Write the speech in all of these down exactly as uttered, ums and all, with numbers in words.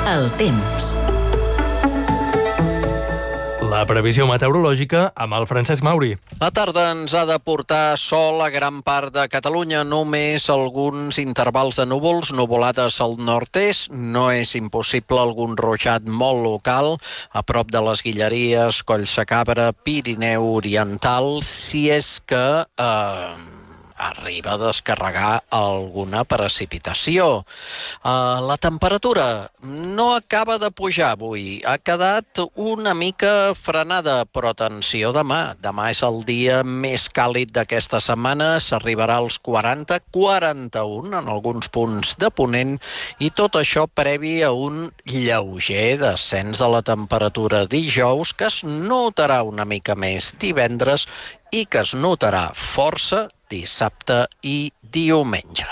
El temps. La previsió meteorològica amb el Francesc Mauri. La tarda ens ha de portar sol a gran part de Catalunya, només alguns intervals de núvols, nuvolades al nord-est. No és impossible algun ruixat molt local a prop de les Guilleries, Collsacabra, Pirineu Oriental, si és que eh, arriba a descarregar alguna precipitació. Uh, la temperatura no acaba de pujar avui, ha quedat una mica frenada, però atenció demà. Demà és el dia més càlid d'aquesta setmana, s'arribarà als quaranta, quaranta-un en alguns punts de Ponent, i tot això previ a un lleuger descens de la temperatura dijous, que es notarà una mica més divendres i que es notarà força dissabte i diumenge.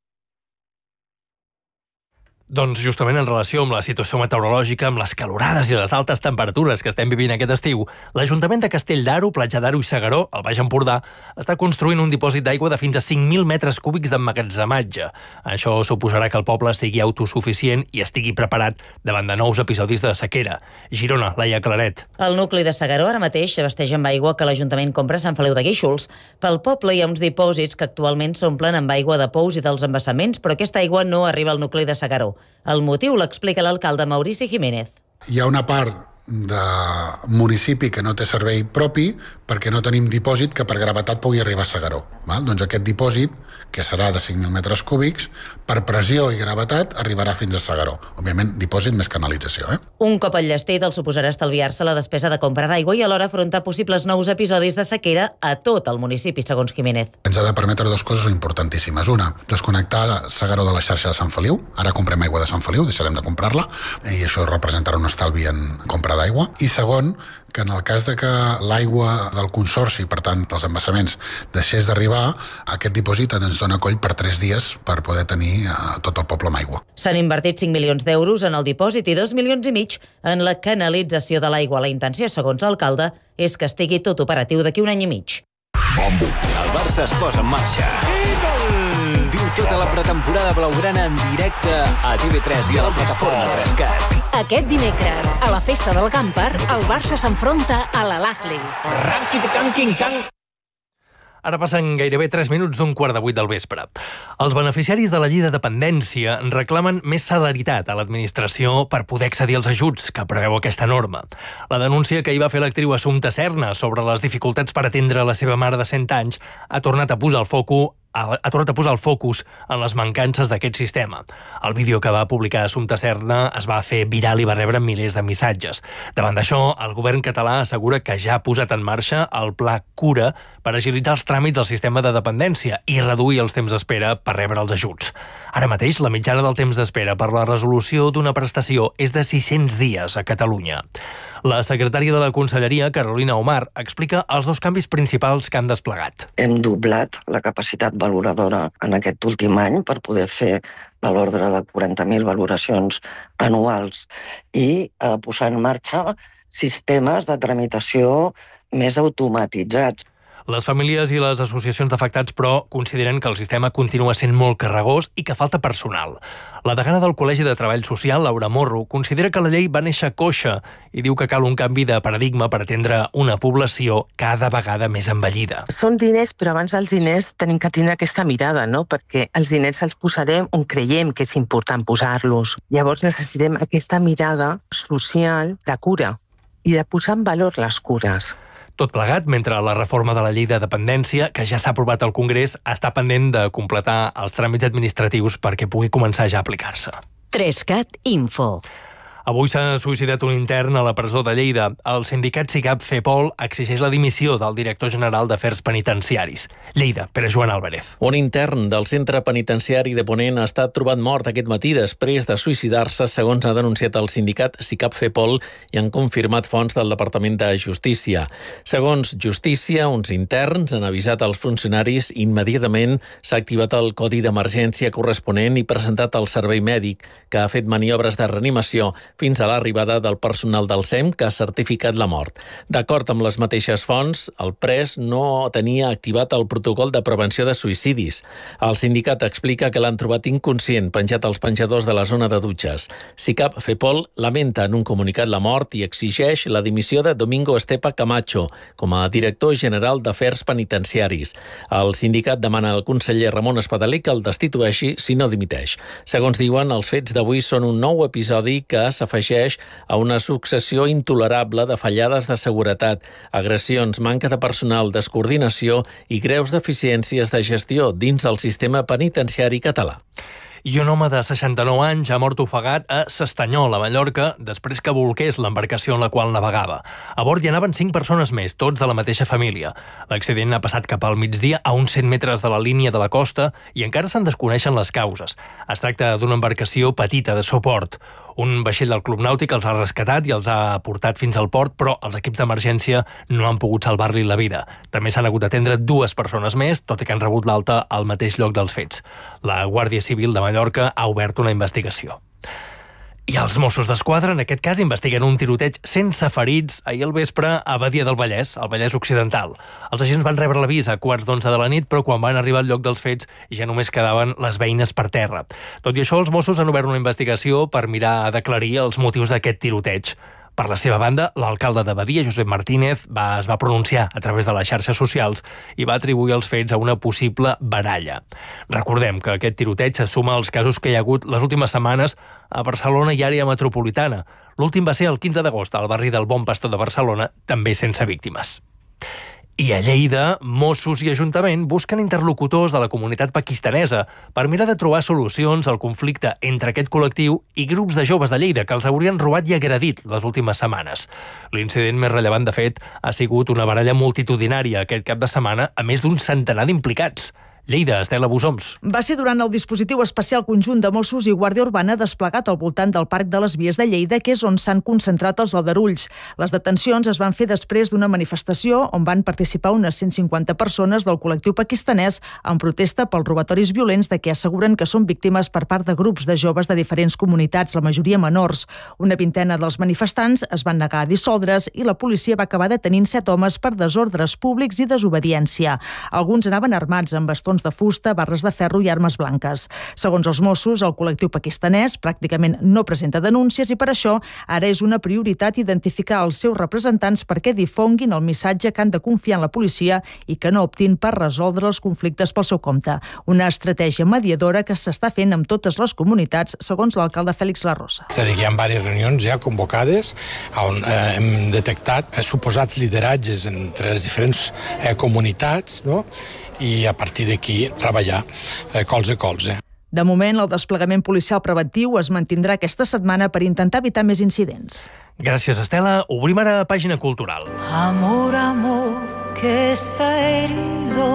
Doncs justament en relació amb la situació meteorològica, amb les calorades i les altes temperatures que estem vivint aquest estiu, l'Ajuntament de Castell d'Aro, Platja d'Aro i S'Agaró, al Baix Empordà, està construint un dipòsit d'aigua de fins a cinc mil metres cúbics d'emmagatzematge. Això suposarà que el poble sigui autosuficient i estigui preparat davant de nous episodis de sequera. Girona, Laia Claret. El nucli de S'Agaró ara mateix s'abasteix amb aigua que l'Ajuntament compra a Sant Feliu de Guíxols. Pel poble hi ha uns dipòsits que actualment s'omplen amb aigua de pous i dels embassaments, però aquesta aigua no arriba al nucli de S'Agaró. El motiu l'explica l'alcalde Maurici Jiménez. Hi ha una part de municipi que no té servei propi perquè no tenim dipòsit que per gravetat pugui arribar a S'Agaró. Val? Doncs aquest dipòsit, que serà de cinc mil metres cúbics, per pressió i gravetat arribarà fins a S'Agaró. Òbviament, dipòsit més canalització. Eh? Un cop enllestit el suposarà estalviar-se la despesa de compra d'aigua i alhora afrontar possibles nous episodis de sequera a tot el municipi, segons Jiménez. Ens ha de permetre dues coses importantíssimes. Una, desconnectar S'Agaró de la xarxa de Sant Feliu. Ara comprem aigua de Sant Feliu, deixarem de comprar-la, i això representarà un estalvi en compra d'aigua. I segon, que en el cas de que l'aigua del consorci, per tant, dels embassaments, deixés d'arribar, aquest dipòsit ens dona coll per tres dies per poder tenir eh, tot el poble amb aigua. S'han invertit cinc milions d'euros en el dipòsit i dos milions i mig en la canalització de l'aigua. La intenció, segons l'alcalde, és que estigui tot operatiu d'aquí un any i mig. Bombo. El Barça es posa en marxa. Viu tota la pretemporada blaugrana en directe a T V tres i a la plataforma tres cat. Aquest dimecres, a la festa del Camper, el Barça s'enfronta a l'Al-Ahly. Ara passen gairebé tres minuts d'un quart de vuit del vespre. Els beneficiaris de la llei de dependència reclamen més celeritat a l'administració per poder accedir als ajuts que preveu aquesta norma. La denúncia que hi va fer l'actriu Assumpta Serna sobre les dificultats per atendre la seva mare de cent anys ha tornat a posar el foco ha tornat a posar el focus en les mancances d'aquest sistema. El vídeo que va publicar Assumpta Serna es va fer viral i va rebre milers de missatges. Davant d'això, el govern català assegura que ja ha posat en marxa el Pla Cura per agilitzar els tràmits del sistema de dependència i reduir els temps d'espera per rebre els ajuts. Ara mateix, la mitjana del temps d'espera per la resolució d'una prestació és de sis-cents dies a Catalunya. La secretària de la Conselleria, Carolina Omar, explica els dos canvis principals que han desplegat. Hem doblat la capacitat valoradora en aquest últim any per poder fer de l'ordre de quaranta mil valoracions anuals i eh, posar en marxa sistemes de tramitació més automatitzats. Les famílies i les associacions d'afectats, però, consideren que el sistema continua sent molt carregós i que falta personal. La degana del Col·legi de Treball Social, Laura Morro, considera que la llei va néixer coixa i diu que cal un canvi de paradigma per atendre una població cada vegada més envellida. Són diners, però abans dels diners tenim que tindre aquesta mirada, no? Perquè els diners els posarem on creiem que és important posar-los. Llavors necessitem aquesta mirada social de cura i de posar en valor les cures. Tot plegat, mentre la reforma de la llei de dependència, que ja s'ha aprovat al Congrés, està pendent de completar els tràmits administratius perquè pugui començar ja a aplicar-se. tres cat Info. Avui s'ha suïcidat un intern a la presó de Lleida. El sindicat SICAP-FEPOL exigeix la dimissió del director general d'Afers Penitenciaris. Lleida, Pere Joan Álvarez. Un intern del centre penitenciari de Ponent ha estat trobat mort aquest matí després de suïcidar-se, segons ha denunciat el sindicat SICAP-FEPOL i han confirmat fonts del Departament de Justícia. Segons Justícia, uns interns han avisat als funcionaris i immediatament s'ha activat el codi d'emergència corresponent i presentat al servei mèdic, que ha fet maniobres de reanimació fins a l'arribada del personal del S E M que ha certificat la mort. D'acord amb les mateixes fonts, el pres no tenia activat el protocol de prevenció de suïcidis. El sindicat explica que l'han trobat inconscient penjat als penjadors de la zona de dutxes. SICAP FEPOL lamenta en un comunicat la mort i exigeix la dimissió de Domingo Estepa Camacho com a director general d'Afers Penitenciaris. El sindicat demana al conseller Ramon Espadaler que el destitueixi si no dimiteix. Segons diuen, els fets d'avui són un nou episodi que s'afegeix a una successió intolerable de fallades de seguretat, agressions, manca de personal, descoordinació i greus deficiències de gestió dins el sistema penitenciari català. I un home de seixanta-nou anys ha mort ofegat a S'Estanyol, a Mallorca, després que bolqués l'embarcació en la qual navegava. A bord hi anaven cinc persones més, tots de la mateixa família. L'accident ha passat cap al migdia a uns cent metres de la línia de la costa i encara se'n desconeixen les causes. Es tracta d'una embarcació petita de suport. Un vaixell del Club Nàutic els ha rescatat i els ha portat fins al port, però els equips d'emergència no han pogut salvar-li la vida. També s'han hagut d'atendre dues persones més, tot i que han rebut l'alta al mateix lloc dels fets. La Guàrdia Civil de Mallorca ha obert una investigació. I els Mossos d'Esquadra, en aquest cas, investiguen un tiroteig sense ferits ahir al vespre a Badia del Vallès, al Vallès Occidental. Els agents van rebre l'avís a quarts d'onze de la nit, però quan van arribar al lloc dels fets ja només quedaven les beines per terra. Tot i això, els Mossos han obert una investigació per mirar d'aclarir els motius d'aquest tiroteig. Per la seva banda, l'alcalde de Badia, Josep Martínez, va, es va pronunciar a través de les xarxes socials i va atribuir els fets a una possible baralla. Recordem que aquest tiroteig se suma als casos que hi ha hagut les últimes setmanes a Barcelona i àrea metropolitana. L'últim va ser el quinze d'agost al barri del Bon Pastor de Barcelona, també sense víctimes. I a Lleida, Mossos i Ajuntament busquen interlocutors de la comunitat pakistanesa per mirar de trobar solucions al conflicte entre aquest col·lectiu i grups de joves de Lleida que els haurien robat i agredit les últimes setmanes. L'incident més rellevant, de fet, ha sigut una baralla multitudinària aquest cap de setmana a més d'un centenar d'implicats. Lleida, Estela Busoms. Va ser durant el dispositiu especial conjunt de Mossos i Guàrdia Urbana desplegat al voltant del Parc de les Vies de Lleida, que és on s'han concentrat els aldarulls. Les detencions es van fer després d'una manifestació on van participar unes cent cinquanta persones del col·lectiu pakistanès en protesta pels robatoris violents de què asseguren que són víctimes per part de grups de joves de diferents comunitats, la majoria menors. Una vintena dels manifestants es van negar a dissoldre's i la policia va acabar detenint set homes per desordres públics i desobediència. Alguns anaven armats amb bastons de fusta, barres de ferro i armes blanques. Segons els Mossos, el col·lectiu pakistanès pràcticament no presenta denúncies i per això ara és una prioritat identificar els seus representants perquè difonguin el missatge que han de confiar en la policia i que no optin per resoldre els conflictes pel seu compte. Una estratègia mediadora que s'està fent amb totes les comunitats, segons l'alcalde Fèlix Larrosa. És a dir, hi ha diverses reunions ja convocades on eh, hem detectat eh, suposats lideratges entre les diferents eh, comunitats, no? I a partir d'aquí treballar eh, colze a colze. De moment, el desplegament policial preventiu es mantindrà aquesta setmana per intentar evitar més incidents. Gràcies, Estela. Obrim ara pàgina cultural. Amor, amor, que està herido.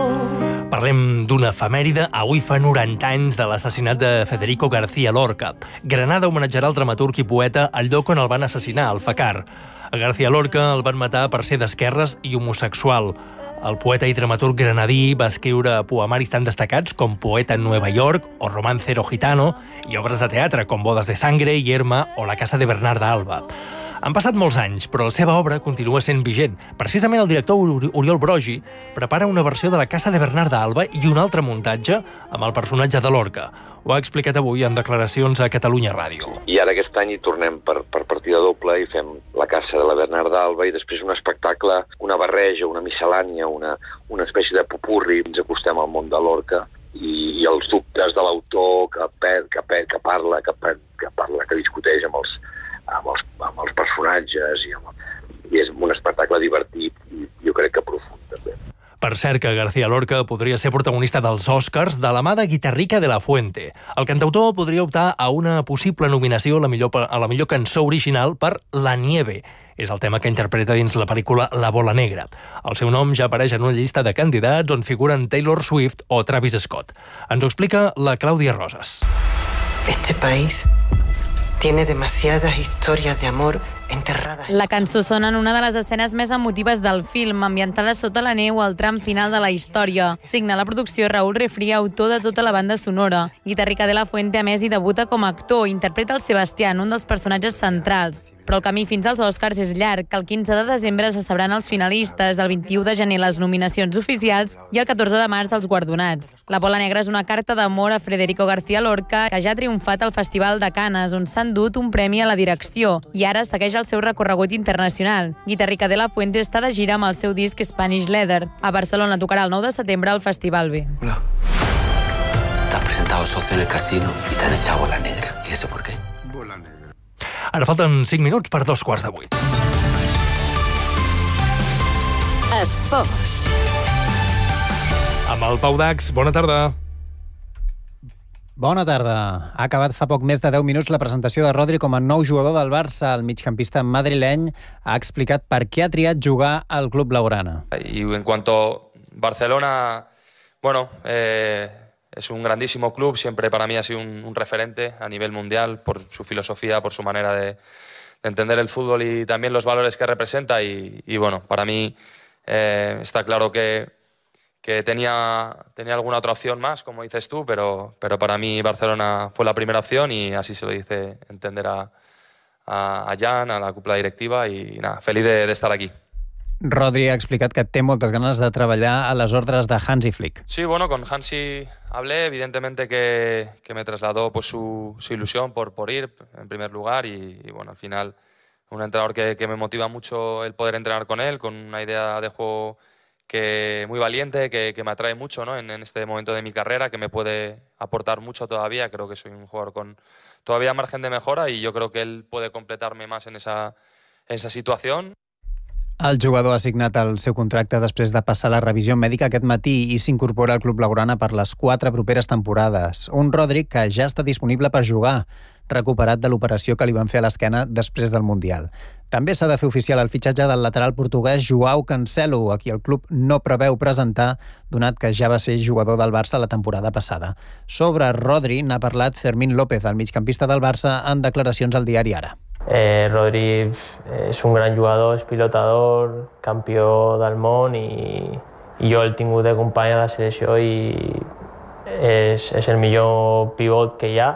Parlem d'una efemèride. Avui fa noranta anys de l'assassinat de Federico García Lorca. Granada homenatjarà el dramaturg i poeta al lloc on el van assassinar, al Facar. A García Lorca el van matar per ser d'esquerres i homosexual. El poeta i dramaturg granadí va escriure poemaris tan destacats com Poeta en Nueva York o Romancero Gitano i obres de teatre com Bodas de Sangre, Yerma o La Casa de Bernarda Alba. Han passat molts anys, però la seva obra continua sent vigent. Precisament el director Oriol Brogi prepara una versió de La Casa de Bernarda Alba i un altre muntatge amb el personatge de Lorca. Ho ha explicat avui en declaracions a Catalunya Ràdio. I ara aquest any hi tornem per, per partida doble i fem La Casa de la Bernarda Alba i després un espectacle, una barreja, una miscel·lània, una, una espècie de popurri. Ens acostem al món de Lorca i, i els dubtes de l'autor que, per, que, per, que parla, que, per, que parla, que discuteix amb els, amb els, amb els personatges i, amb, i és un espectacle divertit i jo crec que profund també. Per cert, que García Lorca podria ser protagonista dels Oscars de la mà de Guitarrica de la Fuente. El cantautor podria optar a una possible nominació a la millor, a la millor cançó original per La Nieve. És el tema que interpreta dins la pel·lícula La Bola Negra. El seu nom ja apareix en una llista de candidats on figuren Taylor Swift o Travis Scott. Ens ho explica la Clàudia Rosas. Este país tiene demasiadas historias de amor La cançó sona en una de les escenes més emotives del film, ambientada sota la neu al tram final de la història. Signa la producció Raúl Refri, autor de tota la banda sonora. Guitarrica de la Fuente, a més, hi debuta com a actor, interpreta el Sebastián, un dels personatges centrals. Però el camí fins als Oscars és llarg. El quinze de desembre se sabran els finalistes, el vint-i-u de gener les nominacions oficials i el catorze de març els guardonats. La Bola Negra és una carta d'amor a Federico García Lorca, que ja ha triomfat al Festival de Canes, on s'ha endut un premi a la direcció, i ara segueix el seu recorregut internacional. Guitarrica de la Fuente està de gira amb el seu disc Spanish Leather. A Barcelona tocarà el nou de setembre al Festival B. Hola. Te has presentado socio en el casino y te han echado Bola Negra. ¿Y eso por qué? Bola Negra. Ara falten cinc minuts per dos quarts de vuit. Esports. Amb el Pau Dax, bona tarda. Bona tarda. Ha acabat fa poc més de deu minuts la presentació de Rodri com a nou jugador del Barça. El migcampista madrileny ha explicat per què ha triat jugar al club blaugrana. Y en cuanto a Barcelona, bueno, eh, es un grandísimo club, siempre para mí ha sido un, un referente a nivel mundial por su filosofía, por su manera de, de entender el fútbol y también los valores que representa y, y bueno, para mí eh, está claro que, que tenía, tenía alguna otra opción más, como dices tú, pero, pero para mí Barcelona fue la primera opción y así se lo hice entender a, a, a Jan, a la cúpula directiva y nada, feliz de, de estar aquí. Rodri ha explicat que té moltes ganes de treballar a les ordres de Hansi Flick. Sí, bueno, con Hansi hablé, evidentemente que, que me trasladó pues, su, su ilusión por, por ir, en primer lugar, y, y bueno, al final un entrenador que, que me motiva mucho el poder entrenar con él, con una idea de juego que muy valiente, que, que me atrae mucho, ¿no? en, en este momento de mi carrera, que me puede aportar mucho todavía. Creo que soy un jugador con todavía margen de mejora y yo creo que él puede completarme más en esa, en esa situación. El jugador ha signat el seu contracte després de passar la revisió mèdica aquest matí i s'incorpora al club blaugrana per les quatre properes temporades. Un Rodri que ja està disponible per jugar, recuperat de l'operació que li van fer a l'esquena després del Mundial. També s'ha de fer oficial el fitxatge del lateral portuguès Joao Cancelo, a qui el club no preveu presentar, donat que ja va ser jugador del Barça la temporada passada. Sobre Rodri n'ha parlat Fermín López, el migcampista del Barça, en declaracions al diari Ara. Eh, Rodri és un gran jugador, és pilotador, campió del món i, i jo el tingut de company a la selecció i és, és el millor pivot que hi ha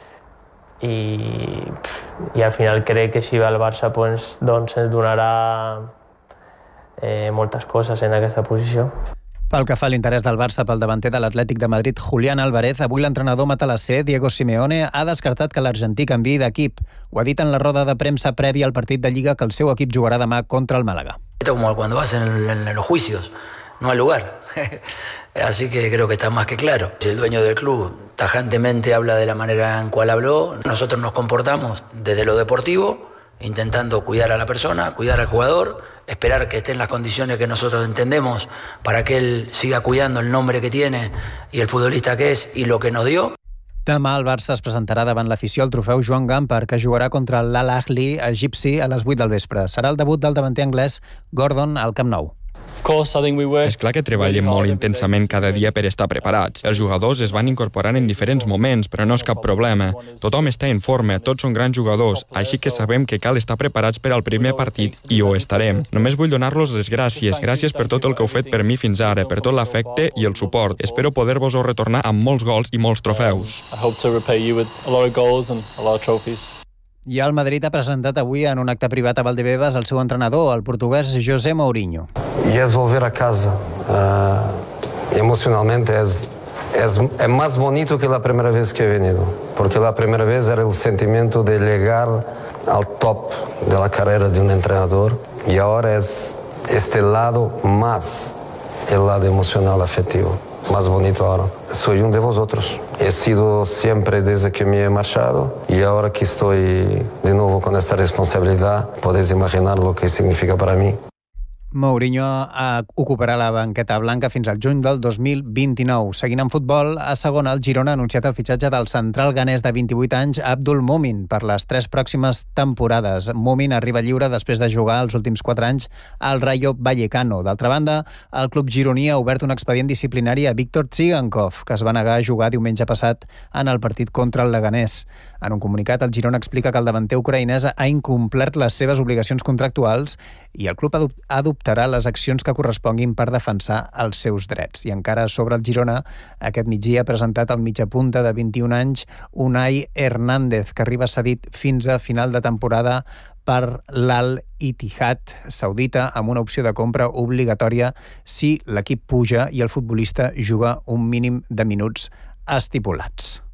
i, i al final crec que si va al Barça pues, doncs ens donarà eh, moltes coses en aquesta posició. Pel que fa a l'interès del Barça pel davanter de l'Atlètic de Madrid, Julián Álvarez, avui l'entrenador matalasser, Diego Simeone, ha descartat que l'argentí canviï d'equip. Ho ha dit en la roda de premsa prèvia al partit de Lliga que el seu equip jugarà demà contra el Málaga. Esto como cuando vas en, en, en los juicios, no al lugar. Así que creo que está más que claro. Si el dueño del club tajantemente habla de la manera en cual habló, nosotros nos comportamos desde lo deportivo, intentando cuidar a la persona, cuidar al jugador, esperar que esté en las condiciones que nosotros entendemos para que él siga cuidando el nombre que tiene y el futbolista que es y lo que nos dio. Demà el Barça es presentarà davant l'afició al trofeu Joan Gamper, que jugarà contra l'Al-Ahli egipci a les vuit del vespre. Serà el debut del davanter anglès Gordon al Camp Nou. És clar que treballem molt intensament cada dia per estar preparats. Els jugadors es van incorporant en diferents moments, però no és cap problema. Tothom està en forma, tots són grans jugadors, així que sabem que cal estar preparats per al primer partit i ho estarem. Només vull donar-los les gràcies. Gràcies per tot el que heu fet per mi fins ara, per tot l'afecte i el suport. Espero poder-vos-ho retornar amb molts gols i molts trofeus. I el Madrid ha presentat avui en un acte privat a Valdebebas el seu entrenador, el portuguès José Mourinho. Y es volver a casa. Uh, emocionalmente es, es, es más bonito que la primera vez que he venido, porque la primera vez era el sentimiento de llegar al top de la carrera de un entrenador y ahora es este lado más, el lado emocional afectivo. Más bonito ahora. Soy uno de vosotros. He sido siempre desde que me he marchado y ahora que estoy de nuevo con esta responsabilidad, podéis imaginar lo que significa para mí. Mourinho ocuparà la banqueta blanca fins al juny del dos mil vint-i-nou. Seguint en futbol, a segona, el Girona ha anunciat el fitxatge del central ganès de vint-i-vuit anys, Abdul Mumin, per les tres pròximes temporades. Mumin arriba lliure després de jugar els últims quatre anys al Rayo Vallecano. D'altra banda, el club gironí ha obert un expedient disciplinari a Víctor Tsigankov, que es va negar a jugar diumenge passat en el partit contra el Leganés. En un comunicat, el Girona explica que el davanter ucraïnès ha incomplert les seves obligacions contractuals i el club adoptarà les accions que corresponguin per defensar els seus drets. I encara sobre el Girona, aquest migdia ha presentat el mitjapunta de vint-i-un anys Unai Hernández, que arriba cedit fins a final de temporada per l'Al Ittihad saudita amb una opció de compra obligatòria si l'equip puja i el futbolista juga un mínim de minuts estipulats.